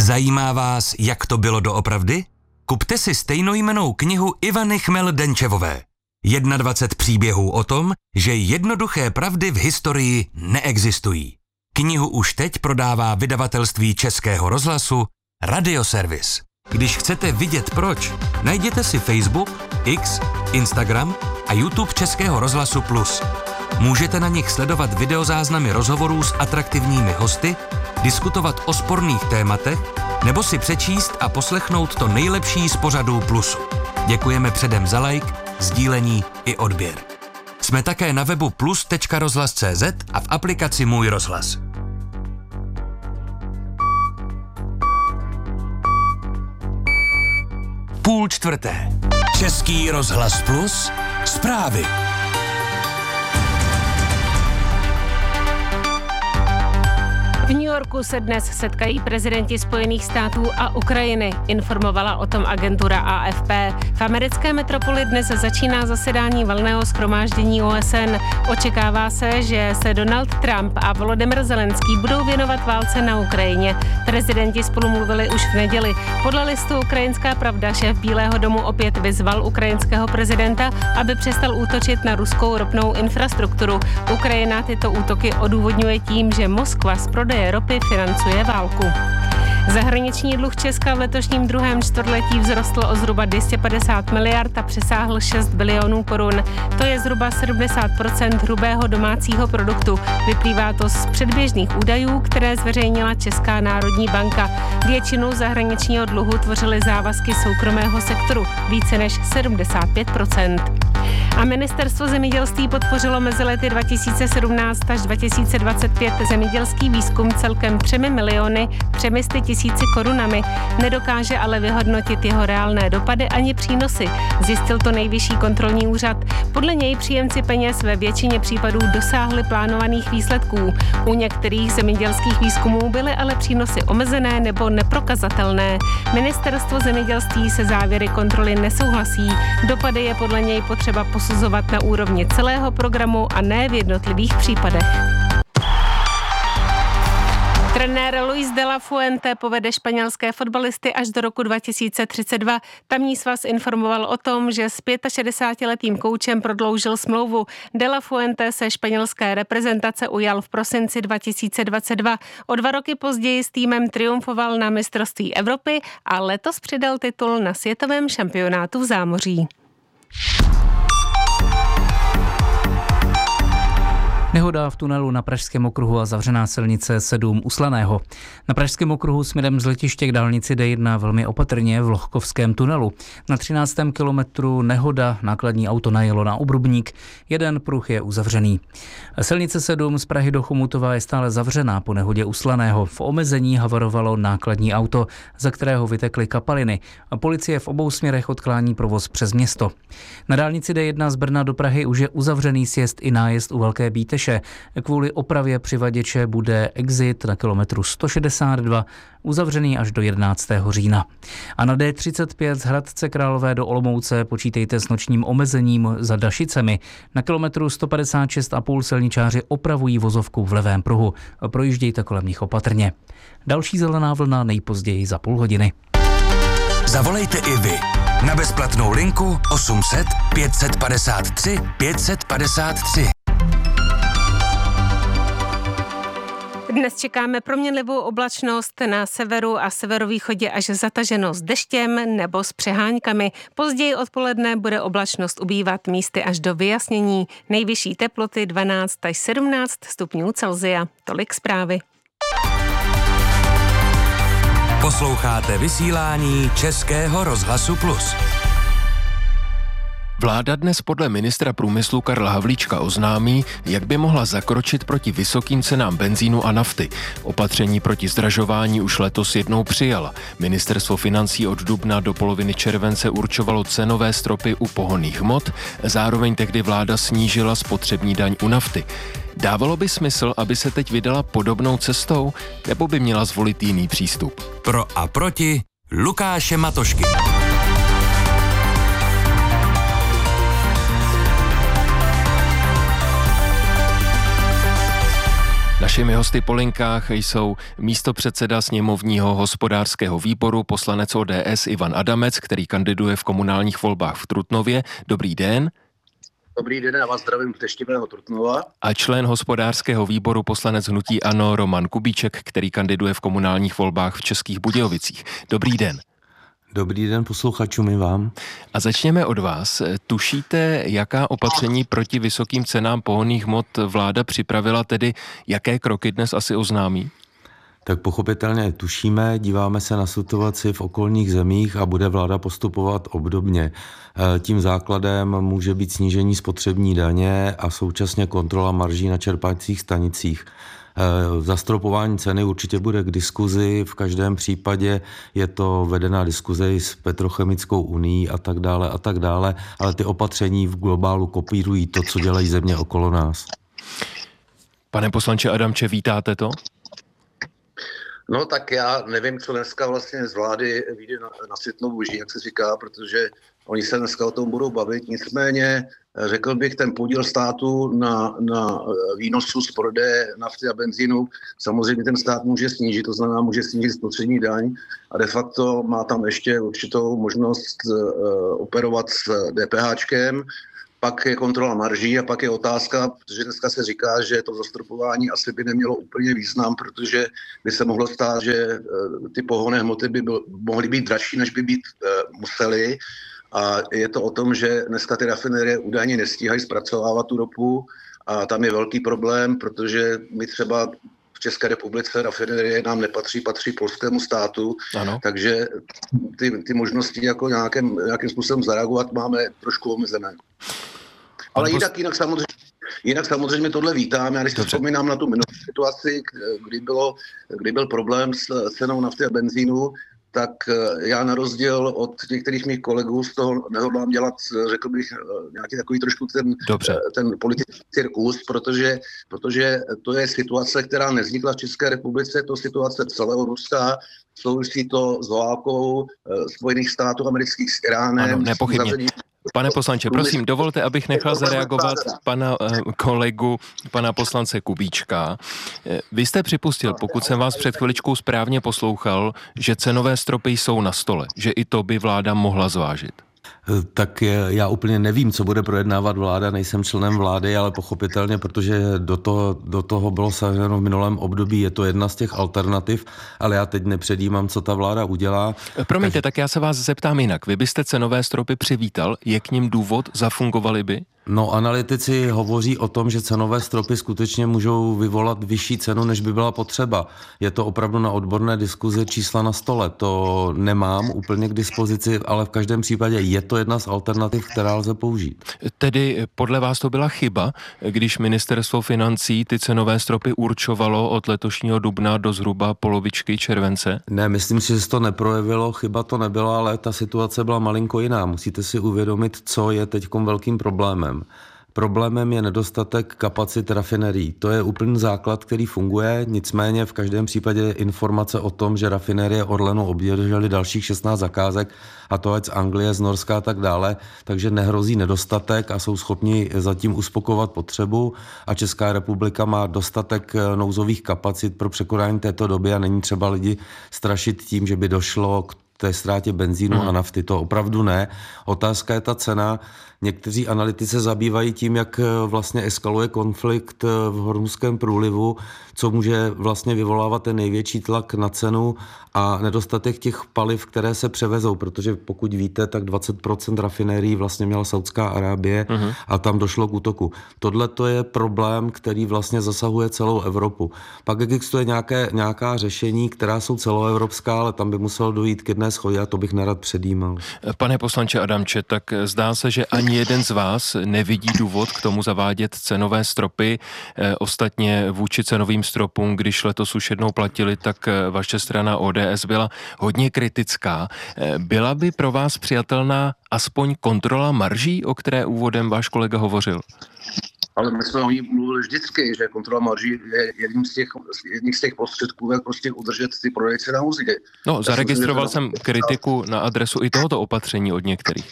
Zajímá vás, jak to bylo doopravdy? Kupte si stejnojmennou knihu Ivany Chmel-Denčevové. 21 příběhů o tom, že jednoduché pravdy v historii neexistují. Knihu už teď prodává vydavatelství Českého rozhlasu Radioservis. Když chcete vidět proč, najděte si Facebook, X, Instagram a YouTube Českého rozhlasu Plus. Můžete na nich sledovat videozáznamy rozhovorů s atraktivními hosty, diskutovat o sporných tématech nebo si přečíst a poslechnout to nejlepší z pořadů Plusu. Děkujeme předem za like, sdílení i odběr. Jsme také na webu plus.rozhlas.cz a v aplikaci Můj rozhlas. Půl čtvrté. Český rozhlas Plus. Zprávy. V New Yorku se dnes setkají prezidenti Spojených států a Ukrajiny, informovala o tom agentura AFP. V americké metropoli dnes začíná zasedání valného shromáždění OSN. Očekává se, že se Donald Trump a Volodymyr Zelenský budou věnovat válce na Ukrajině. Prezidenti spolu mluvili už v neděli. Podle listu Ukrajinská pravda šéf Bílého domu opět vyzval ukrajinského prezidenta, aby přestal útočit na ruskou ropnou infrastrukturu. Ukrajina tyto útoky odůvodňuje tím, že Moskva z prodeje ropy financuje válku. Zahraniční dluh Česka v letošním druhém čtvrtletí vzrostl o zhruba 250 miliard a přesáhl 6 bilionů korun. To je zhruba 70% hrubého domácího produktu. Vyplývá to z předběžných údajů, které zveřejnila Česká národní banka. Většinu zahraničního dluhu tvořily závazky soukromého sektoru, více než 75%. A ministerstvo zemědělství podpořilo mezi lety 2017 až 2025 zemědělský výzkum celkem 3 miliony 300 tisíci korunami. Nedokáže ale vyhodnotit jeho reálné dopady ani přínosy. Zjistil to Nejvyšší kontrolní úřad. Podle něj příjemci peněz ve většině případů dosáhli plánovaných výsledků. U některých zemědělských výzkumů byly ale přínosy omezené nebo neprokazatelné. Ministerstvo zemědělství se závěry kontroly nesouhlasí. Dopady je podle něj potřeba posuzovat na úrovni celého programu a ne v jednotlivých případech. Trenér Luis de la Fuente povede španělské fotbalisty až do roku 2032. Tamní svaz informoval o tom, že s 65letým koučem prodloužil smlouvu. De la Fuente se španělské reprezentace ujal v prosinci 2022. O 2 roky později s týmem triumfoval na mistrovství Evropy a letos přidal titul na světovém šampionátu v zámoří. Nehoda v tunelu na Pražském okruhu a zavřená silnice 7 u Slaného. Na Pražském okruhu směrem z letiště k dálnici D1 velmi opatrně v Lohkovském tunelu. Na 13. kilometru nehoda, nákladní auto najelo na obrubník, jeden pruh je uzavřený. Silnice 7 z Prahy do Chomutova je stále zavřená po nehodě u Slaného. V omezení havarovalo nákladní auto, za kterého vytekly kapaliny. Policie v obou směrech odklání provoz přes město. Na dálnici D1 z Brna do Prahy už je uzavřený sjezd i nájezd u Velké Bíteše. Kvůli opravě přivaděče bude exit na kilometru 162 uzavřený až do 11. října. A na D35 z Hradce Králové do Olomouce počítejte s nočním omezením za Dašicemi. Na kilometru 156,5 silničáři opravují vozovku v levém pruhu. Projíždějte kolem nich opatrně. Další zelená vlna nejpozději za půl hodiny. Zavolejte i vy na bezplatnou linku 800 553 553. Dnes čekáme proměnlivou oblačnost na severu a severovýchodě až zataženo s deštěm nebo s přeháňkami. Později odpoledne bude oblačnost ubývat místy až do vyjasnění. Nejvyšší teploty 12 až 17 stupňů Celsia. Tolik zprávy. Posloucháte vysílání Českého rozhlasu Plus. Vláda dnes podle ministra průmyslu Karla Havlíčka oznámí, jak by mohla zakročit proti vysokým cenám benzínu a nafty. Opatření proti zdražování už letos jednou přijala. Ministerstvo financí od dubna do poloviny července určovalo cenové stropy u pohonných hmot, zároveň tehdy vláda snížila spotřební daň u nafty. Dávalo by smysl, aby se teď vydala podobnou cestou, nebo by měla zvolit jiný přístup? Pro a proti Lukáše Matošky. Na Našimi hosty po linkách jsou místopředseda sněmovního hospodářského výboru, poslanec ODS Ivan Adamec, který kandiduje v komunálních volbách v Trutnově. Dobrý den. Dobrý den, já vás zdravím z Teštivého Trutnova. A člen hospodářského výboru, poslanec hnutí ANO Roman Kubíček, který kandiduje v komunálních volbách v Českých Budějovicích. Dobrý den. Dobrý den posluchačům i vám. A začněme od vás. Tušíte, jaká opatření proti vysokým cenám pohonných hmot vláda připravila, tedy jaké kroky dnes asi oznámí? Tak pochopitelně tušíme, díváme se na situaci v okolních zemích a bude vláda postupovat obdobně. Tím základem může být snížení spotřební daně a současně kontrola marží na čerpacích stanicích. Zastropování ceny určitě bude k diskuzi, v každém případě je to vedená diskuze i s Petrochemickou unií a tak dále, ale ty opatření v globálu kopírují to, co dělají země okolo nás. Pane poslanče Adamče, vítáte to? No tak já nevím, co dneska vlastně z vlády vyjde na světnou buží, jak se říká, protože oni se dneska o tom budou bavit. Nicméně řekl bych, ten podíl státu na výnosu z prodeje nafty a benzínu, samozřejmě ten stát může snížit, to znamená může snížit spotřební daň a de facto má tam ještě určitou možnost operovat s DPHčkem. Pak je kontrola marží a pak je otázka, protože dneska se říká, že to zastropování asi by nemělo úplně význam, protože by se mohlo stát, že ty pohonné hmoty by mohly být dražší, než by být musely. A je to o tom, že dneska ty rafinerie údajně nestíhají zpracovávat tu ropu a tam je velký problém, protože my třeba v České republice rafinerie nám nepatří, patří polskému státu, ano. Takže ty možnosti jako nějakým způsobem zareagovat máme trošku omezené. Ale jinak samozřejmě tohle vítám. Já když si vzpomínám na tu minulou situaci, kdy byl problém s cenou nafty a benzínu, tak já na rozdíl od některých mých kolegů z toho nehodlám dělat, řekl bych, nějaký takový trošku ten politický cirkus, protože to je situace, která nevznikla v České republice, to je situace celoruská, souvisí to s válkou Spojených států amerických s Iránem. Ano, nepochybně. Pane poslanče, prosím, dovolte, abych nechal zareagovat pana kolegu, pana poslance Kubíčka. Vy jste připustil, pokud jsem vás před chviličkou správně poslouchal, že cenové stropy jsou na stole, že i to by vláda mohla zvážit. Tak já úplně nevím, co bude projednávat vláda, nejsem členem vlády, ale pochopitelně, protože do toho bylo saženo v minulém období, je to jedna z těch alternativ, ale já teď nepředjímám, co ta vláda udělá. Promiňte, tak já se vás zeptám jinak. Vy byste cenové stropy přivítal? Je k nim důvod? Zafungovaly by? No, analytici hovoří o tom, že cenové stropy skutečně můžou vyvolat vyšší cenu, než by byla potřeba. Je to opravdu na odborné diskuzi čísla na stole. To nemám úplně k dispozici, ale v každém případě je to jedna z alternativ, která lze použít. Tedy podle vás to byla chyba, když ministerstvo financí ty cenové stropy určovalo od letošního dubna do zhruba polovičky července? Ne, myslím si, že se to neprojevilo, chyba to nebyla, ale ta situace byla malinko jiná. Musíte si uvědomit, co je teďkom velkým problémem. Problémem je nedostatek kapacit rafinerií. To je úplný základ, který funguje, nicméně v každém případě informace o tom, že rafinerie Orlenu obdržely dalších 16 zakázek, a to ať z Anglie, z Norska a tak dále, takže nehrozí nedostatek a jsou schopni zatím uspokojovat potřebu a Česká republika má dostatek nouzových kapacit pro překonání této doby a není třeba lidi strašit tím, že by došlo k té ztrátě benzínu a nafty. To opravdu ne. Otázka je ta cena. Někteří analytici se zabývají tím, jak vlastně eskaluje konflikt v Hormuzském průlivu, co může vlastně vyvolávat ten největší tlak na cenu a nedostatek těch paliv, které se převezou, protože pokud víte, tak 20% rafinérií vlastně měla Saudská Arábie a tam došlo k útoku. Tohle to je problém, který vlastně zasahuje celou Evropu. Pak existuje nějaká řešení, která jsou celoevropská, ale tam by muselo dojít k jedné shodě a to bych nerad předjímal. Pane poslanče Adamče, tak zdá se, že ani jeden z vás nevidí důvod k tomu zavádět cenové stropy. Ostatně vůči cenovým stropům, když letos už jednou platili, tak vaše strana ODS byla hodně kritická. Byla by pro vás přijatelná aspoň kontrola marží, o které úvodem váš kolega hovořil? Ale my jsme o ní mluvili vždycky, že kontrola marží je jedním z těch prostředků, jak prostě udržet ty prodejce na úzdě. No, zaregistroval jsem kritiku na adresu i tohoto opatření od některých.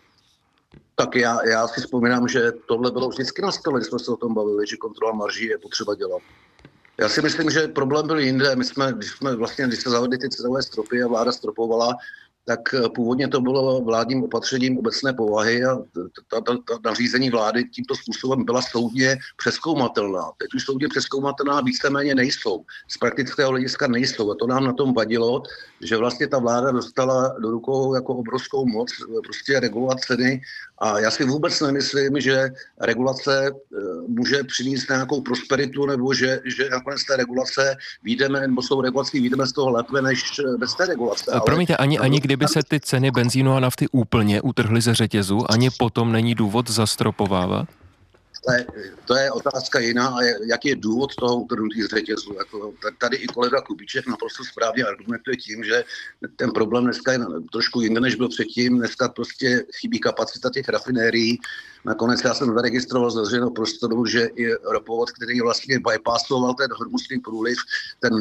Tak já si vzpomínám, že tohle bylo vždycky na stole, když jsme se o tom bavili, že kontrola marží je potřeba dělat. Já si myslím, že problém byl jinde. Když se zavedly ty cenové stropy a vláda stropovala, tak původně to bylo vládním opatřením obecné povahy a ta nařízení vlády tímto způsobem byla soudně přezkoumatelná. Teď už soudně přezkoumatelná víceméně nejsou. Z praktického hlediska nejsou. A to nám na tom vadilo, že vlastně ta vláda dostala do rukou jako obrovskou moc prostě regulovat ceny. A já si vůbec nemyslím, že regulace může přinést nějakou prosperitu, nebo že nakonec té regulace vyjdeme, nebo s tou regulací vyjdeme z toho lépe, než bez té regulace. Promiňte, ani kdyby se ty ceny benzínu a nafty úplně utrhly ze řetězu, ani potom není důvod zastropovávat? To je otázka jiná, a jaký je důvod toho utrhnutí z řetězu. Jako tady i kolega Kubíček naprosto správně argumentuje tím, že ten problém dneska je trošku jinde, než byl předtím. Dneska prostě chybí kapacita těch rafinérií. Nakonec já jsem zaregistroval z veřejného prostoru, že i ropovod, který vlastně bypassoval ten hormuzský průliv, ten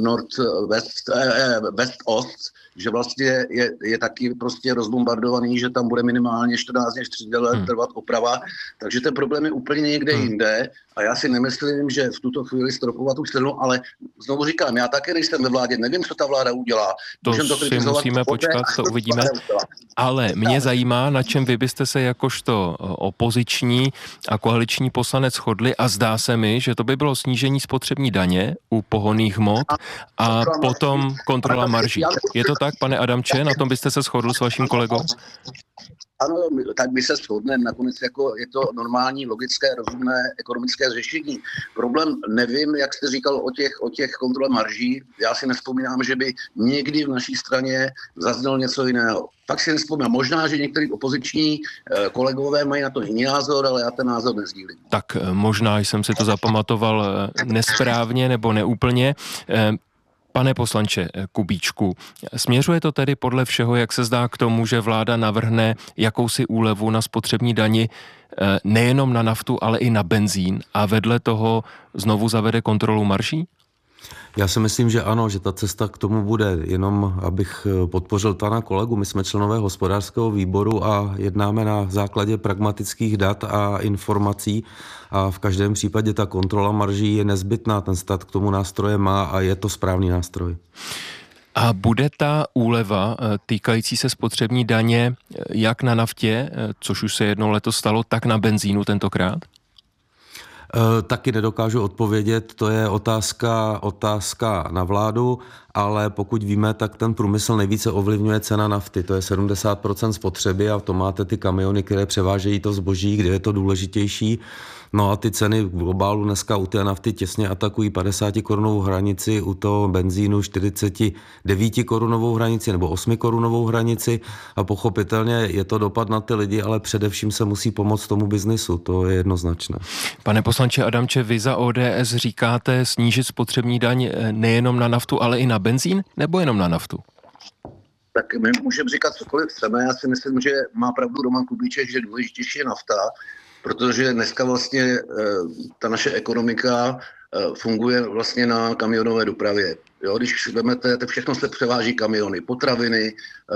West-Ost, že vlastně je taky prostě rozbombardovaný, že tam bude minimálně 14 až 30 let trvat oprava. Takže ten problém je úplně někde jinde a já si nemyslím, že v tuto chvíli stropovat tu cenu, ale znovu říkám, já také nejsem ve vládě, nevím, co ta vláda udělá. To si musíme počkat, co uvidíme. Ale mě zajímá, na čem vy byste se jakožto opoziční a koaliční poslanec shodli a zdá se mi, že to by bylo snížení spotřební daně u pohonných hmot a potom kontrola marží. Je to tak, pane Adamče, na tom byste se shodl s vaším kolegou? Ano, tak by se shodneme. Nakonec jako je to normální, logické, rozumné ekonomické řešení. Problém nevím, jak jste říkal o těch kontrole marží. Já si nevzpomínám, že by někdy v naší straně zaznělo něco jiného. Tak si nevzpomínám. Možná, že některý opoziční kolegové mají na to jiný názor, ale já ten názor nezdílím. Tak možná jsem si to zapamatoval nesprávně nebo neúplně. Pane poslanče Kubíčku, směřuje to tedy podle všeho, jak se zdá, k tomu, že vláda navrhne jakousi úlevu na spotřební dani nejenom na naftu, ale i na benzín a vedle toho znovu zavede kontrolu marží? Já si myslím, že ano, že ta cesta k tomu bude, jenom abych podpořil pana kolegu. My jsme členové hospodářského výboru a jednáme na základě pragmatických dat a informací a v každém případě ta kontrola marží je nezbytná, ten stát k tomu nástroje má a je to správný nástroj. A bude ta úleva týkající se spotřební daně jak na naftě, což už se jednou letos stalo, tak na benzínu tentokrát? Taky nedokážu odpovědět, to je otázka na vládu, ale pokud víme, tak ten průmysl nejvíce ovlivňuje cena nafty, to je 70% spotřeby a to máte ty kamiony, které převážejí to zboží, kde je to důležitější. No a ty ceny v globálu dneska u té nafty těsně atakují 50 korunovou hranici, u toho benzínu 49 korunovou hranici nebo 8 korunovou hranici a pochopitelně je to dopad na ty lidi, ale především se musí pomoct tomu biznisu, to je jednoznačné. Pane poslanče Adamče, vy za ODS říkáte snížit spotřební daň nejenom na naftu, ale i na benzín, nebo jenom na naftu? Tak my můžeme říkat cokoliv chceme, já si myslím, že má pravdu Roman Kubíček, že důležitější je nafta, protože dneska vlastně ta naše ekonomika funguje vlastně na kamionové dopravě. Jo, když vezmete, to všechno se převáží kamiony, potraviny,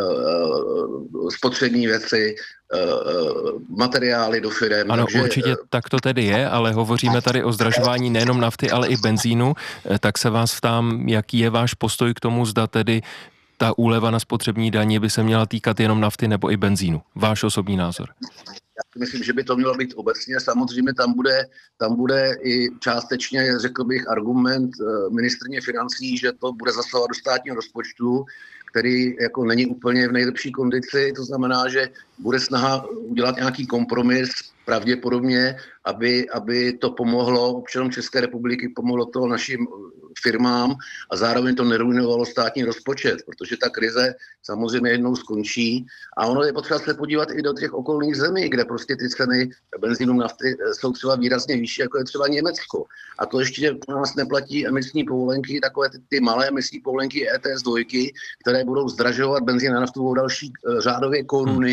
spotřební věci, materiály do firem. Ano, takže určitě tak to tedy je, ale hovoříme tady o zdražování nejenom nafty, ale i benzínu, tak se vás ptám, jaký je váš postoj k tomu, zda tedy ta úleva na spotřební daně by se měla týkat jenom nafty nebo i benzínu. Váš osobní názor? Já si myslím, že by to mělo být obecně. Samozřejmě tam bude i částečně, řekl bych, argument ministryně financí, že to bude zasahovat do státního rozpočtu, který jako není úplně v nejlepší kondici. To znamená, že bude snaha udělat nějaký kompromis, pravděpodobně, aby to pomohlo občanům České republiky, pomohlo to našim firmám a zároveň to neruinovalo státní rozpočet, protože ta krize samozřejmě jednou skončí a ono je potřeba se podívat i do těch okolních zemí, kde prostě ty ceny benzínu nafty jsou třeba výrazně vyšší, jako je třeba Německo. A to ještě u nás neplatí emisní povolenky, takové ty malé emisní povolenky ETS 2, které budou zdražovat benzín a naftu o další řádově koruny.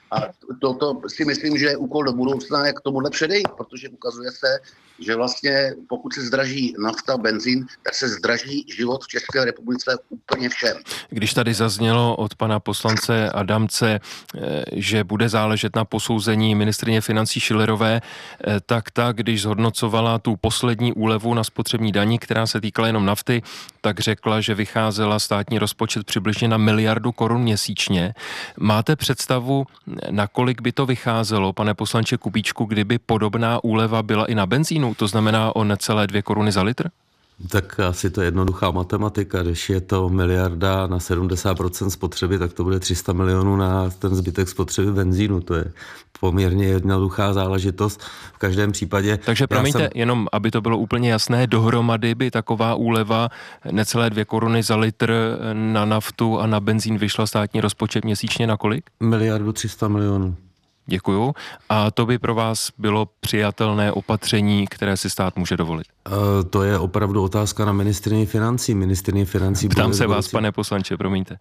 A to si myslím, že je úkol do budoucna, jak tomuhle předejít, protože ukazuje se, že vlastně pokud se zdraží nafta, benzín, tak se zdraží život v České republice úplně všem. Když tady zaznělo od pana poslance Adamce, že bude záležet na posouzení ministryně financí Schillerové, tak ta, když zhodnocovala tu poslední úlevu na spotřební dani, která se týkala jenom nafty, tak řekla, že vycházela státní rozpočet přibližně na 1 miliardu korun měsíčně. Máte představu, nakolik by to vycházelo, pane poslanče Kubíčku, kdyby podobná úleva byla i na benzínu, to znamená o necelé 2 koruny za litr? Tak asi to je jednoduchá matematika. Když je to 1 miliarda na 70% spotřeby, tak to bude 300 milionů na ten zbytek spotřeby benzínu. To je poměrně jednoduchá záležitost. V každém případě... Takže promiňte, jenom aby to bylo úplně jasné, dohromady by taková úleva necelé 2 koruny za litr na naftu a na benzín vyšla státní rozpočet měsíčně na kolik? 1 miliardu 300 milionů. Děkuju. A to by pro vás bylo přijatelné opatření, které si stát může dovolit? To je opravdu otázka na ministryni financí. Ptám se vás, pane poslanče, promiňte.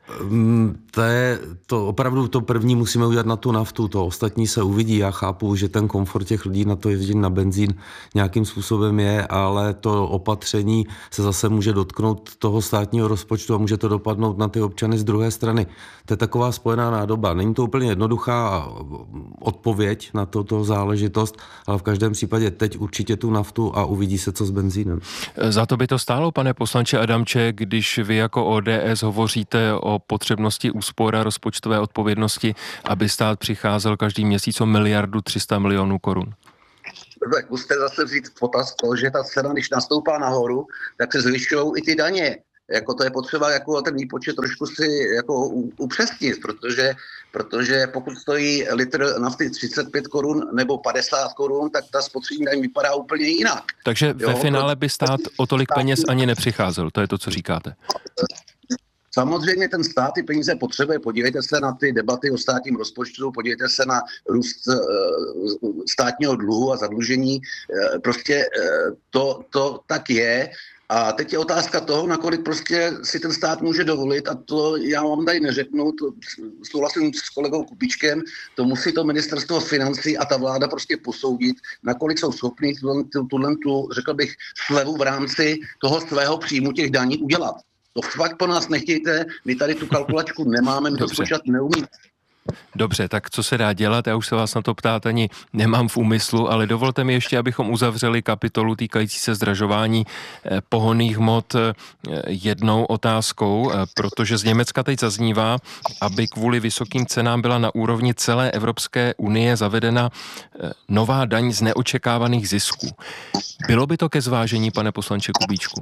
To opravdu to první musíme udělat na tu naftu, to ostatní se uvidí. Já chápu, že ten komfort těch lidí na to jezdit na benzín nějakým způsobem je, ale to opatření se zase může dotknout toho státního rozpočtu a může to dopadnout na ty občany z druhé strany. To je taková spojená nádoba. Není to úplně jednoduchá odpověď na toto záležitost, ale v každém případě teď určitě tu naftu a uvidí se, co s benzínem. Za to by to stálo, pane poslanče Adamče, když vy jako ODS hovoříte o potřebnosti úspor a rozpočtové odpovědnosti, aby stát přicházel každý měsíc o 1 miliardu 300 milionů korun. Tak musíte zase vzít v potaz to, že ta cena, když nastoupá nahoru, tak se zvyšují i ty daně. Jako to je potřeba jako ten výpočet trošku si jako upřesnit, protože pokud stojí litr nafty 35 korun nebo 50 korun, tak ta spotřební daň vypadá úplně jinak. Takže ve finále by stát o tolik peněz ani nepřicházel, to je to, co říkáte. Samozřejmě ten stát ty peníze potřebuje. Podívejte se na ty debaty o státním rozpočtu, podívejte se na růst státního dluhu a zadlužení. Prostě to tak je. A teď je otázka toho, nakolik prostě si ten stát může dovolit, a to já vám tady neřeknu, to souhlasím s kolegou Kubíčkem, to musí to ministerstvo financí a ta vláda prostě posoudit, nakolik jsou schopní tu, řekl bych, slevu v rámci toho svého příjmu těch daní udělat. To fakt po nás nechtějte, my tady tu kalkulačku nemáme, my to spočítat neumíme. Dobře, tak co se dá dělat? Já už se vás na to ptát ani nemám v úmyslu, ale dovolte mi ještě, abychom uzavřeli kapitolu týkající se zdražování pohonných hmot jednou otázkou, protože z Německa teď zaznívá, aby kvůli vysokým cenám byla na úrovni celé Evropské unie zavedena nová daň z neočekávaných zisků. Bylo by to ke zvážení, pane poslanče Kubíčku?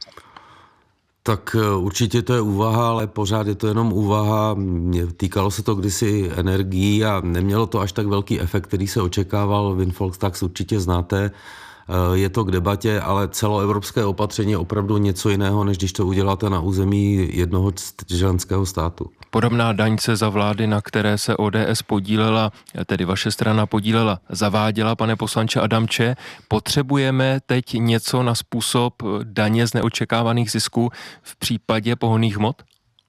Tak určitě to je úvaha, ale pořád je to jenom úvaha. Týkalo se to kdysi energií a nemělo to až tak velký efekt, který se očekával. Windfall tax určitě znáte. Je to k debatě, ale celoevropské opatření je opravdu něco jiného, než když to uděláte na území jednoho členského státu. Podobná daň se za vlády, na které se ODS podílela, tedy vaše strana podílela, zaváděla, pane poslanče Adamče. Potřebujeme teď něco na způsob daně z neočekávaných zisků v případě pohonných hmot?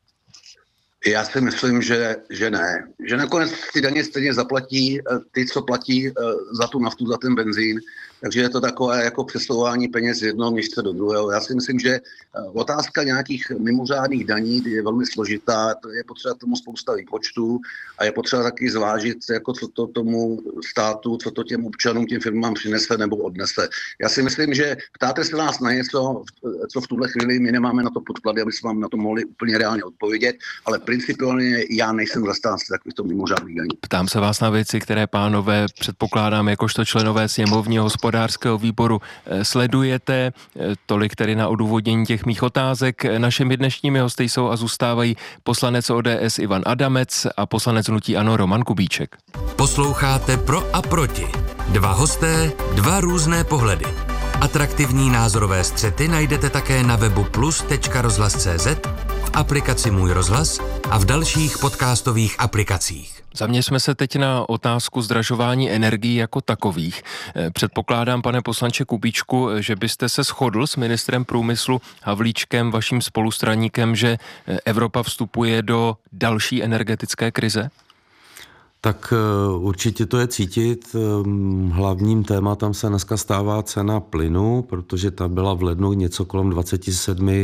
Já si myslím, že ne. Že nakonec ty daně stejně zaplatí ty, co platí za tu naftu, za ten benzín. Takže je to takové jako přesouvání peněz z jednoho měsíce do druhého. Já si myslím, že otázka nějakých mimořádných daní je velmi složitá. Je potřeba tomu spousta výpočtů a je potřeba taky zvážit, jako co to tomu státu, co to těm občanům, těm firmám přinese nebo odnese. Já si myslím, že ptáte se nás na něco, co v tuhle chvíli my nemáme na to podklady, aby jsme vám na to mohli úplně reálně odpovědět, ale principiálně já nejsem zastánce takovýchto mimořádných daní. Ptám se vás na věci, které, pánové, předpokládám jakožto členové sněmovního hospodářského výboru sledujete. Tolik tedy na odůvodnění těch mých otázek. Našimi dnešními hosty jsou a zůstávají poslanec ODS Ivan Adamec a poslanec hnutí ANO Roman Kubíček. Posloucháte Pro a proti. Dva hosté, dva různé pohledy. Atraktivní názorové střety najdete také na webu plus.rozhlas.cz, v aplikaci Můj rozhlas a v dalších podcastových aplikacích. Zaměřme se teď na otázku zdražování energií jako takových. Předpokládám, pane poslanče Kubíčku, že byste se shodl s ministrem průmyslu Havlíčkem, vaším spolustraníkem, že Evropa vstupuje do další energetické krize? Tak určitě to je cítit. Hlavním tématem se dneska stává cena plynu, protože ta byla v lednu něco kolem 27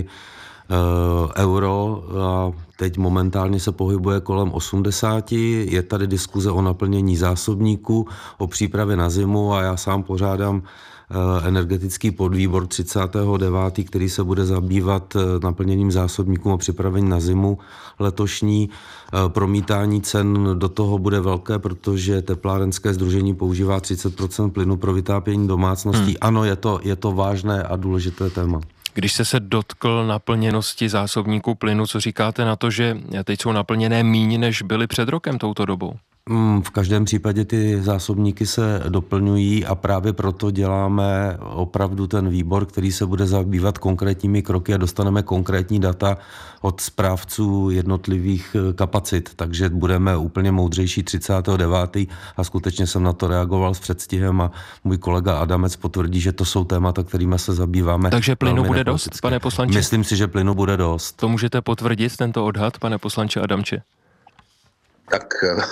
euro a teď momentálně se pohybuje kolem 80. Je tady diskuze o naplnění zásobníků, o přípravě na zimu a já sám pořádám energetický podvýbor 39., který se bude zabývat naplněním zásobníků a připravení na zimu letošní. Promítání cen do toho bude velké, protože teplárenské sdružení používá 30% plynu pro vytápění domácností. Ano, je to vážné a důležité téma. Když jste se dotkl naplněnosti zásobníků plynu, co říkáte na to, že teď jsou naplněné míň, než byly před rokem touto dobou? V každém případě ty zásobníky se doplňují a právě proto děláme opravdu ten výbor, který se bude zabývat konkrétními kroky a dostaneme konkrétní data od správců jednotlivých kapacit, takže budeme úplně moudřejší 39. a skutečně jsem na to reagoval s předstihem a můj kolega Adamec potvrdí, že to jsou témata, kterými se zabýváme. Takže plynu bude dost, pane poslanče? Myslím si, že plynu bude dost. To můžete potvrdit, tento odhad, pane poslanče Adamče? Tak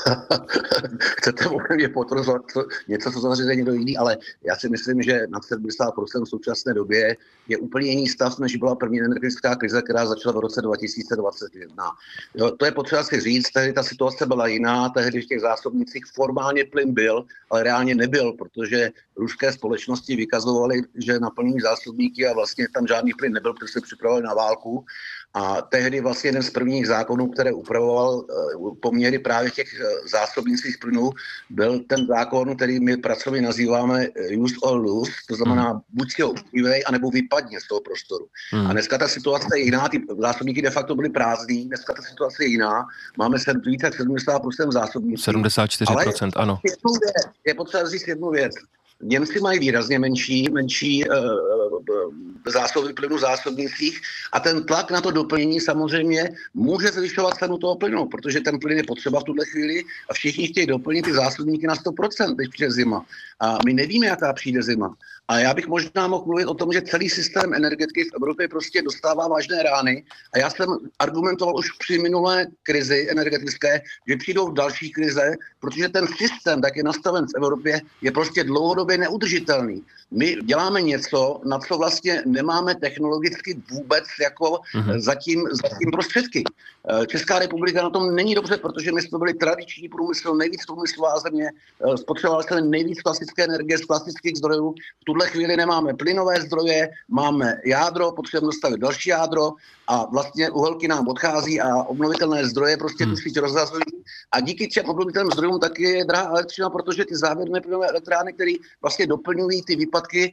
chcete mě potvrzovat něco, co zařízení někdo jiný, ale já si myslím, že nad 70% v současné době je úplně jiný stav, než byla první energetická krize, která začala v roce 2021. Jo, to je potřeba si říct, tehdy ta situace byla jiná, tehdy v těch zásobnicích formálně plyn byl, ale reálně nebyl, protože ruské společnosti vykazovaly, že naplňují zásobníky a vlastně tam žádný plyn nebyl, protože se připravovali na válku. A tehdy vlastně jeden z prvních zákonů, které upravoval poměry právě těch zásobnicích plynu, byl ten zákon, který my pracovně nazýváme use or lose, to znamená buď si ho užívej, anebo vypadni z toho prostoru. A dneska ta situace je jiná, ty zásobníky de facto byly prázdný, dneska ta situace je jiná, máme více jak 70% zásobníků. 74%, ano. Je potřeba říct jednu věc. Němci mají výrazně menší zásoby plynu v zásobnicích a ten tlak na to doplnění samozřejmě může zvyšovat cenu toho plynu, protože ten plyn je potřeba v tuhle chvíli a všichni chtějí doplnit ty zásobníky na 100%, když přijde zima. A my nevíme, jaká přijde zima. A já bych možná mohl mluvit o tom, že celý systém energetiky v Evropě prostě dostává vážné rány. A já jsem argumentoval už při minulé krizi energetické, že přijdou další krize, protože ten systém, tak je nastaven v Evropě, je prostě dlouhodobě neudržitelný. My děláme něco, na co vlastně nemáme technologicky vůbec jako zatím prostředky. Česká republika na tom není dobře, protože my jsme byli tradiční průmysl, nejvíc průmyslová země, spotřebovali jsme nejvíc klasické energie z klasických zdrojů. V tuhle chvíli nemáme plynové zdroje, máme jádro, potřebujeme dostavit další jádro a vlastně uhelky nám odchází a obnovitelné zdroje prostě tu síť rozhazují. A díky těm obnovitelným zdrojům taky je drahá elektřina, protože ty závěrné plynové elektrárny, které vlastně doplňují ty výpadky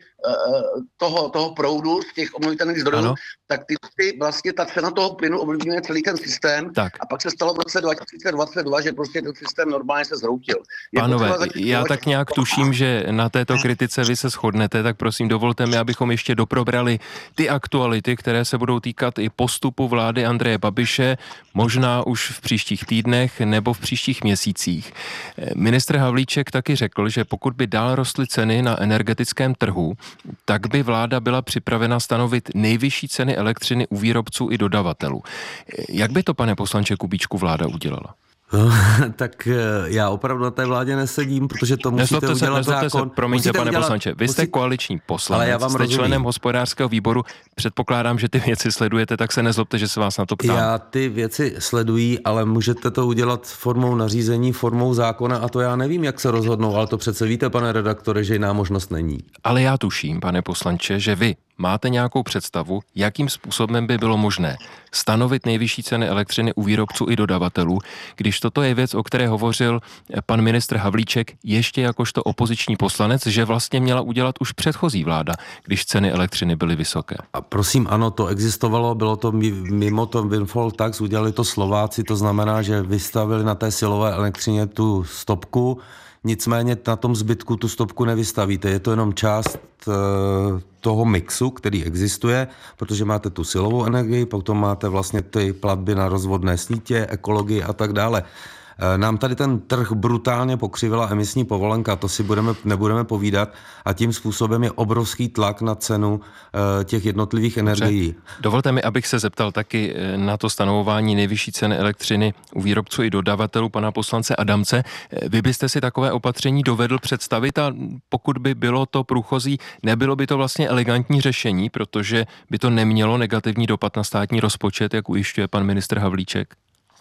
toho proudu z těch obnovitelných zdrojů, ano. Tak ty vlastně ta cena toho plynu ovlivňuje celý ten systém. Tak. A pak se stalo v roce 2022, že prostě ten systém normálně se zhroutil. Pánové, já tak nějak tuším, že na této kritice vy se shodnete, tak prosím dovolte mi, abychom ještě doprobrali ty aktuality, které se budou týkat i postupu vlády Andreje Babiše, možná už v příštích týdnech nebo v příštích měsících. Ministr Havlíček taky řekl, že pokud by dál rostly ceny na energetickém trhu, tak by vláda byla připravena stanovit nejvyšší ceny elektřiny u výrobců i dodavatelů. Jak by to, pane poslanče Kubíčku, vláda udělala? Tak já opravdu na té vládě nesedím, protože to musíte udělat zákon. Promiňte, pane poslanče, vy jste koaliční poslanec, jste členem hospodářského výboru, předpokládám, že ty věci sledujete, tak se nezlobte, že se vás na to ptám. Já ty věci sleduji, ale můžete to udělat formou nařízení, formou zákona a to já nevím, jak se rozhodnou, ale to přece víte, pane redaktore, že jiná možnost není. Ale já tuším, pane poslanče, že vy máte nějakou představu, jakým způsobem by bylo možné stanovit nejvyšší ceny elektřiny u výrobců i dodavatelů, když toto je věc, o které hovořil pan ministr Havlíček ještě jakožto opoziční poslanec, že vlastně měla udělat už předchozí vláda, když ceny elektřiny byly vysoké. A prosím, ano, to existovalo, bylo to mimo to windfall tax, udělali to Slováci, to znamená, že vystavili na té silové elektřině tu stopku, nicméně na tom zbytku tu stopku nevystavíte, je to jenom část toho mixu, který existuje, protože máte tu silovou energii, potom máte vlastně ty platby na rozvodné sítě, ekologii a tak dále. Nám tady ten trh brutálně pokřivila emisní povolenka, to si nebudeme povídat a tím způsobem je obrovský tlak na cenu těch jednotlivých energií. Dovolte mi, abych se zeptal taky na to stanovování nejvyšší ceny elektřiny u výrobců i dodavatelů pana poslance Adamce. Vy byste si takové opatření dovedl představit a pokud by bylo to průchozí, nebylo by to vlastně elegantní řešení, protože by to nemělo negativní dopad na státní rozpočet, jak ujišťuje pan ministr Havlíček?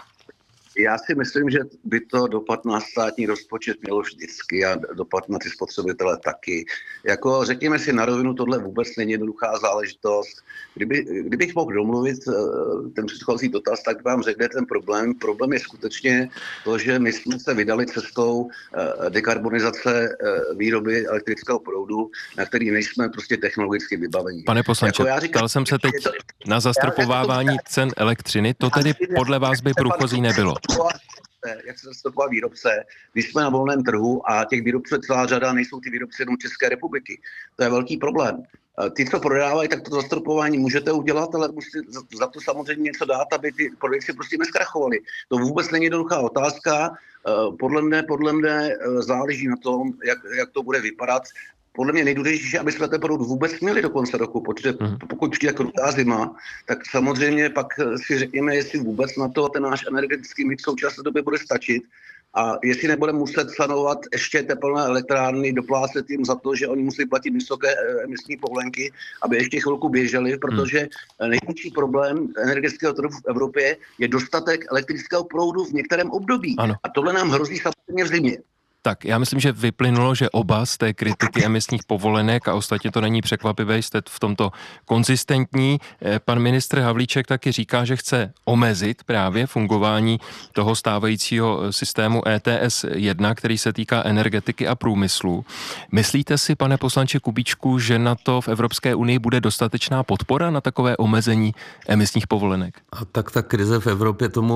Já si myslím, že by to dopad na státní rozpočet mělo vždycky a dopad na ty spotřebitele taky. Jako řekněme si na rovinu, tohle vůbec není jednoduchá záležitost. Kdybych mohl domluvit ten předchozí dotaz, tak vám řekne ten problém. Problém je skutečně to, že my jsme se vydali cestou dekarbonizace výroby elektrického proudu, na který nejsme prostě technologicky vybavení. Pane poslanče, ptal jsem se teď na zastropovávání cen elektřiny, to tedy podle vás by průchozí nebylo? Jak se zastupoval výrobce, když jsme na volném trhu a těch výrobců je celá řada, nejsou ty výrobci jenom České republiky. To je velký problém. Ty, co prodávají, tak to zastropování můžete udělat, ale musíte za to samozřejmě něco dát, aby ty prodejci prostě neskrachovali. To vůbec není jednoduchá otázka. Podle mne záleží na tom, jak to bude vypadat. Podle mě nejdůležitější, aby jsme ten produkt vůbec měli do konce roku, protože pokud přijde krutá zima, tak samozřejmě pak si řekněme, jestli vůbec na to ten náš energetický mix v současné době bude stačit a jestli nebudeme muset sanovat ještě tepelné elektrárny, doplácet jim za to, že oni musí platit vysoké emisní povolenky, aby ještě chvilku běželi, protože největší problém energetického trhu v Evropě je dostatek elektrického proudu v některém období. Ano. A tohle nám hrozí samozřejmě v zimě. Tak, já myslím, že vyplynulo, že oba z té kritiky emisních povolenek a ostatně to není překvapivé, jste v tomto konzistentní. Pan ministr Havlíček taky říká, že chce omezit právě fungování toho stávajícího systému ETS 1, který se týká energetiky a průmyslu. Myslíte si, pane poslanče Kubíčku, že na to v Evropské unii bude dostatečná podpora na takové omezení emisních povolenek? A tak ta krize v Evropě tomu